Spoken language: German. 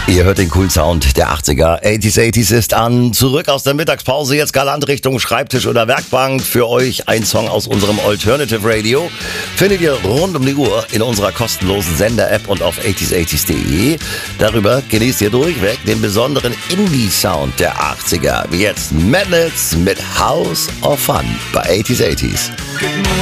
Ihr hört den coolen Sound der 80er. 80s ist an. Zurück aus der Mittagspause, jetzt galant Richtung Schreibtisch oder Werkbank. Für euch ein Song aus unserem Alternative Radio. Findet ihr rund um die Uhr in unserer kostenlosen Sender-App und auf 80s80s.de. Darüber genießt ihr durchweg den besonderen Indie-Sound der 80er. Wie jetzt Madness mit House of Fun bei 80s80s.